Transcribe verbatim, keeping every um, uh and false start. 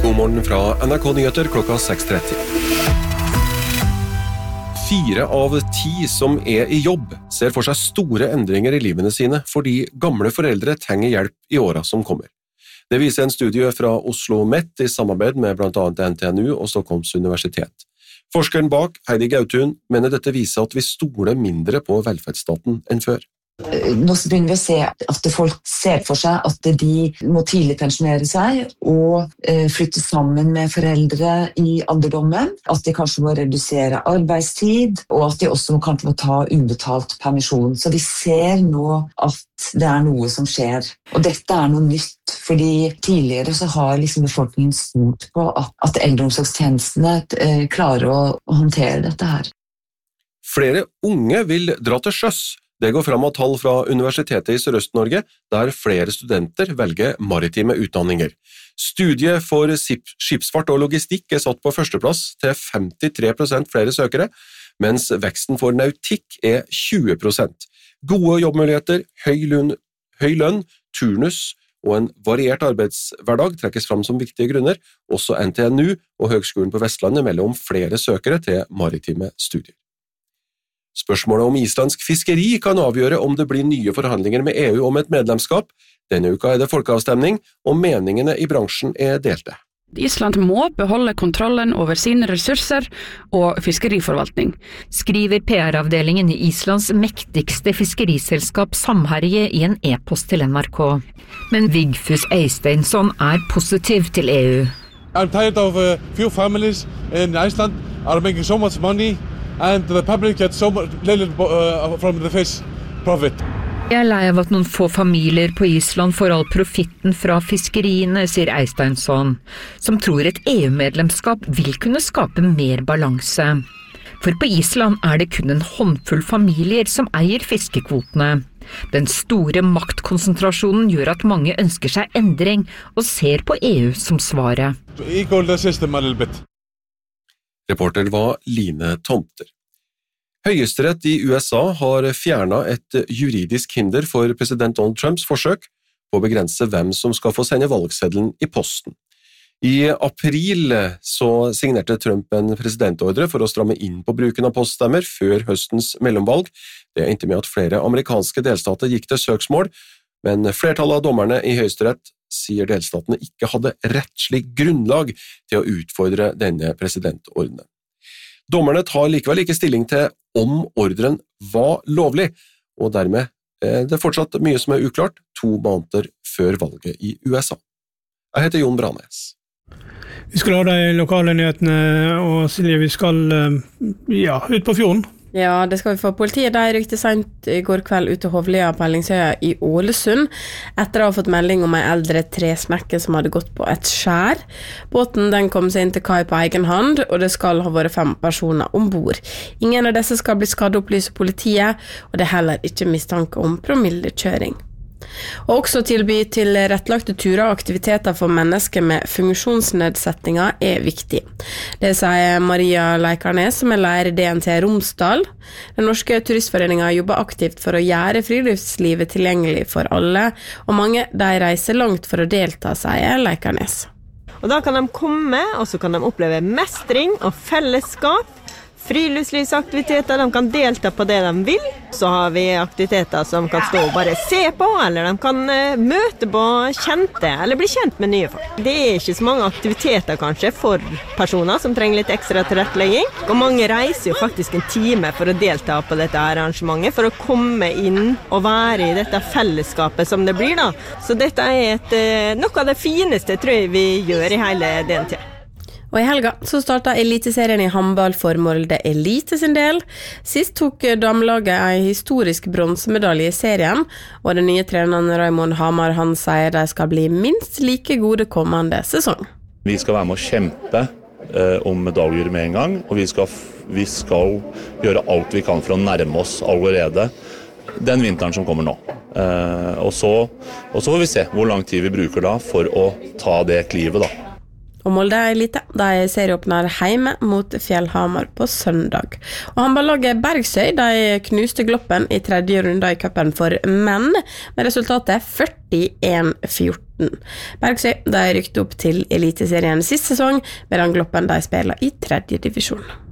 God morgen fra N R K Nyheter klokka seks tretti. Fire av ti som er i jobb ser for seg store endringer i livene sine fordi gamle foreldre trenger hjelp i åra som kommer. Det viser en studie fra Oslo Met i samarbeid med blant annet N T N U og Stockholms universitet. Forskeren bak, Heidi Gautun, mener dette viser at vi stoler mindre på velferdsstaten enn før. Nå begynner vi å se at folk ser for seg at de må tidlig pensjonere seg og flytte sammen med foreldre i alderdommen, at de kanskje må redusere arbeidstid, og at de også kanskje må ta ubetalt permisjon. Så vi ser nå at det er noe som skjer. Og dette er noe nytt, fordi tidligere så har liksom befolkningen stolt på at, at eldreomsorgstjenestene klarer å, å håndtere dette her. Flere unge vil dra til sjøs. Det går fram av tall fra Universitetet i Sørøst-Norge, der flere studenter velger maritime utdanninger. Studiet for skipsfart og logistikk er satt på førsteplass til femtitre prosent flere søkere, mens veksten for nautikk er tjue prosent. Gode jobbmuligheter, høy lønn, høy lønn, turnus og en variert arbeidshverdag trekkes fram som viktige grunner. Også N T N U og Høgskolen på Vestlandet melder om flere søkere til maritime studier. Spørsmålet om islandsk fiskeri kan avgjøre om det blir nye forhandlinger med E U om et medlemskap. Denne uka er det folkeavstemning, og meningene i bransjen er delte. Island må beholde kontrollen over sine ressurser og fiskeriforvaltning, skriver P R-avdelingen i Islands mektigste fiskeriselskap Samherje i en e-post til N R K. Men Vigfús Eysteinsson er positiv til E U. I'm tired of a few families in Iceland are making so much money and the public gets so much little uh, from the fish profit. Jeg er lei av at noen få familier på Island får all profitten fra fiskeriene, sier Eysteinsson, som tror et E U-medlemskap vil kunne skape mer balanse. For på Island er det kun en håndfull familier som eier fiskekvotene. Den store maktkonsentrasjonen gjør at mange ønsker seg endring og ser på E U som svaret. Equal the system a little bit. Reporter var Line Tomter. Høyesterett i U S A har fjernet et juridisk hinder for president Donald Trumps forsøk på å begrense hvem som skal få sende valgseddelen i posten. I april så signerte Trump en presidentordre for å stramme inn på bruken av poststemmer før høstens mellomvalg. Det endte med at flere amerikanske delstater gikk til søksmål, men flertallet av dommerne i Høyesterett sier delstatene ikke hadde rettslig grunnlag til å utfordre denne presidentordenen. Dommerne tar likevel ikke stilling til om ordren var lovlig, og dermed er det fortsatt mye som er uklart to måneder før valget i U S A. Jeg heter Jon Branes. Vi skal ha de lokale nyhetene, og Silje, vi skal ja, ut på fjorden. Ja, det skal vi få. Politiet de rykte sent i går kveld ut til Hovlia på Ellingsøya i Ålesund, etter å ha fått melding om en eldre tresmekke som hadde gått på et skjær. Båten den kom seg inn til kai på egen hand, og det skal ha vært fem personer ombord. Ingen av disse skal bli skadet, opplyser politiet, og det er heller ikke mistanke om promillekjøring. Og også tilby til rettlagte turer og aktiviteter for mennesker med funksjonsnedsettinger er viktig. Det sier Maria Leikarnes, som er leder i D N T Romsdal. Den norske turistforeningen jobber aktivt for å gjøre friluftslivet tilgjengelig for alle, og mange de reiser langt for å delta, sier Leikarnes. Og da kan de komme, og så kan de oppleve mestring og fellesskap. Friluftslivsaktiviteter, de kan delta på det de vil. Så har vi aktiviteter som kan stå og bare se på, eller de kan møte på kjente, eller bli kjent med nye folk. Det er ikke så mange aktiviteter kanskje for personer som trenger litt ekstra tilrettelegging. Og mange reiser jo faktisk en time for å delta på dette arrangementet, for å komme inn og være i dette fellesskapet som det blir da. Så dette er et, noe av det fineste, tror jeg, vi gjør i hele D N T. Og i helga så startet eliteserien i håndball for Molde Elite sin del. Sist tok damelaget en historisk bronsemedalje i serien, og den nye treneren Raymond Hamar han sier de skal bli minst like gode kommende sesong. Vi skal være med å kjempe eh, om medaljer med en gang, og vi skal, vi skal gjøre alt vi kan for å nærme oss allerede den vinteren som kommer nå. Eh, og, så, og så får vi se hvor lang tid vi bruker da for å ta det klivet da. Og Molde Elite, de serieåpner hjemme mot Fjellhamar på søndag. Og håndballaget Bergsøy, de knuste Gloppen i tredje runde i cupen for menn, med resultatet førtien fjorten. atten. Bergsøy de rykte opp til Eliteserien sist sesong, medan Gloppen de spiller i tredje divisjon.